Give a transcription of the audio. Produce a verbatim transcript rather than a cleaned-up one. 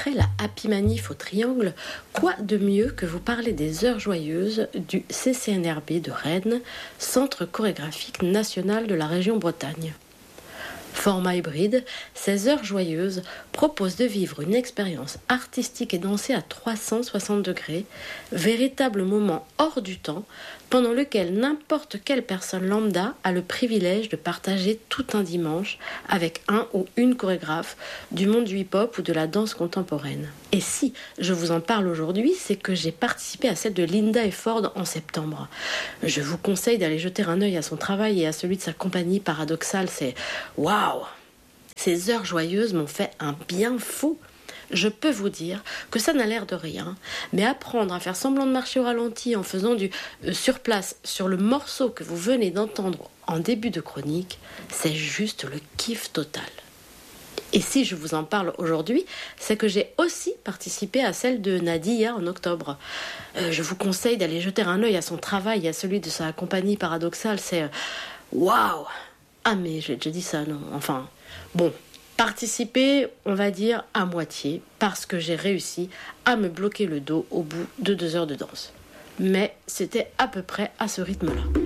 après la Happy Manif au Triangle, quoi de mieux que vous parler des Heures Joyeuses du C C N R B de Rennes, Centre chorégraphique national de la région Bretagne. Format hybride, ces Heures Joyeuses proposent de vivre une expérience artistique et dansée à trois cent soixante degrés, véritable moment hors du temps, pendant lequel n'importe quelle personne lambda a le privilège de partager tout un dimanche avec un ou une chorégraphe du monde du hip-hop ou de la danse contemporaine. Et si je vous en parle aujourd'hui, c'est que j'ai participé à celle de Linda et Ford en septembre. Je vous conseille d'aller jeter un œil à son travail et à celui de sa compagnie Paradoxal. C'est waouh! Ces Heures Joyeuses m'ont fait un bien fou. Je peux vous dire que ça n'a l'air de rien, mais apprendre à faire semblant de marcher au ralenti en faisant du euh, sur place sur le morceau que vous venez d'entendre en début de chronique, c'est juste le kiff total. Et si je vous en parle aujourd'hui, c'est que j'ai aussi participé à celle de Nadia en octobre. Euh, je vous conseille d'aller jeter un œil à son travail et à celui de sa compagnie Paradoxal. C'est waouh! Ah mais j'ai déjà dit ça, non? Enfin, bon, participer, on va dire à moitié, parce que j'ai réussi à me bloquer le dos au bout de deux heures de danse. Mais c'était à peu près à ce rythme-là.